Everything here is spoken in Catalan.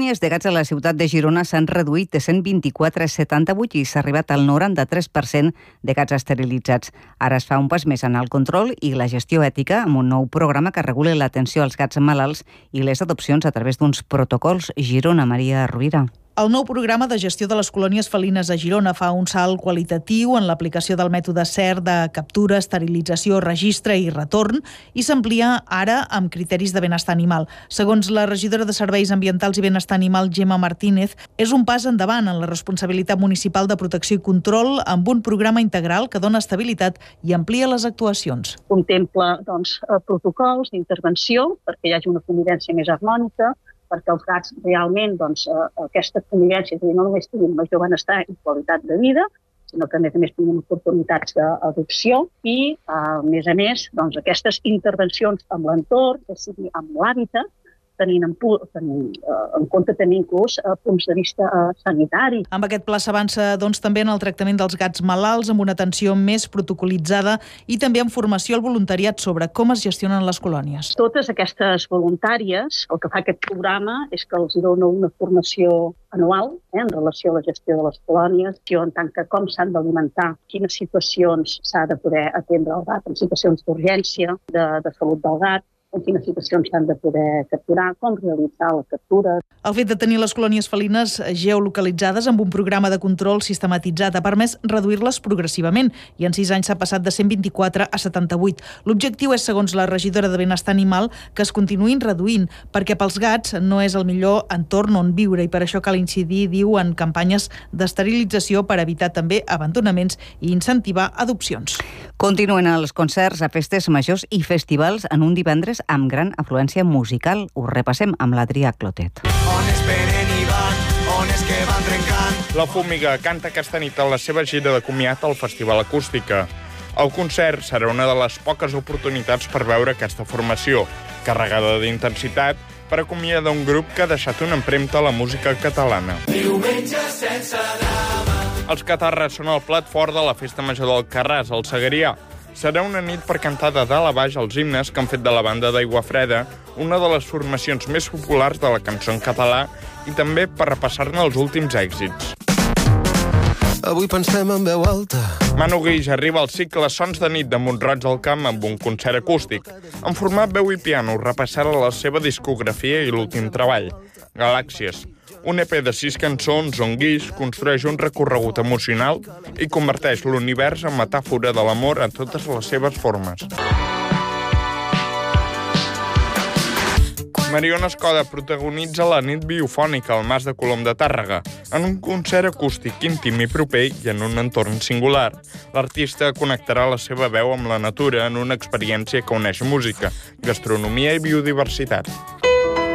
colònies de gats a la ciutat de Girona s'han reduït de 124 a 78 i s'ha arribat al 93% de gats esterilitzats. Ara es fa un pas més en el control i la gestió ètica amb un nou programa que regula l'atenció als gats malalts i les adopcions a través d'uns protocols. Girona, Maria Rovira. El nou programa de gestió de les colònies felines a Girona fa un salt qualitatiu en l'aplicació del mètode CER de captura, esterilització, registre i retorn i s'amplia ara amb criteris de benestar animal. Segons la regidora de Serveis Ambientals i Benestar Animal, Gemma Martínez, és un pas endavant en la responsabilitat municipal de protecció i control amb un programa integral que dona estabilitat i amplia les actuacions. Contempla protocols d'intervenció perquè hi hagi una convivència més harmònica, perquè els gats realment aquesta convivència no només tinguin major benestar i qualitat de vida, sinó que a més tinguin oportunitats d'adopció i, a més, aquestes intervencions amb l'entorn, que sigui amb l'hàbitat, tenint en compte tenir inclús punts de vista sanitari. Amb aquest pla s'avança també en el tractament dels gats malalts amb una atenció més protocolitzada i també amb formació al voluntariat sobre com es gestionen les colònies. Totes aquestes voluntàries, el que fa aquest programa és que els dona una formació anual en relació a la gestió de les colònies, en tant que com s'han d'alimentar, quines situacions s'ha de poder atendre el gat, en situacions d'urgència, de salut del gat, en quines situacions s'han de poder capturar, com realitzar la captura. El fet de tenir les colònies felines geolocalitzades amb un programa de control sistematitzat ha permès reduir-les progressivament i en 6 anys s'ha passat de 124 a 78. L'objectiu és, segons la regidora de Benestar Animal, que es continuïn reduint, perquè pels gats no és el millor entorn on viure i per això cal incidir, diu, en campanyes d'esterilització per evitar també abandonaments i incentivar adopcions. Continuen els concerts a festes majors i festivals en un divendres amb gran afluència musical. Ho repassem amb l'Adrià Clotet. On esperen i van, on és que van trencant. La Fúmiga canta aquesta nit a la seva gira de comiat al Festival Acústica. El concert serà una de les poques oportunitats per veure aquesta formació, carregada d'intensitat, per acomiadar un grup que ha deixat una empremta a la música catalana. Diumenge sense drama. Els Catarres són el plat fort de la Festa Major del Carràs, al Segrià. Serà una nit per cantar de dalt a baix els himnes que han fet de la banda d'Aigua Freda una de les formacions més populars de la cançó en català i també per repassar-ne els últims èxits. Avui pensem en veu alta. Manu Guix arriba al cicle Sons de nit de Mont-roig del Camp amb un concert acústic. En format veu i piano repassarà la seva discografia i l'últim treball, Galàxies, un EP de 6 cançons on Guix construeix un recorregut emocional i converteix l'univers en metàfora de l'amor en totes les seves formes. Mariona Escoda protagonitza la nit biofònica al Mas de Colom de Tàrrega, en un concert acústic íntim i proper i en un entorn singular. L'artista connectarà la seva veu amb la natura en una experiència que uneix música, gastronomia i biodiversitat.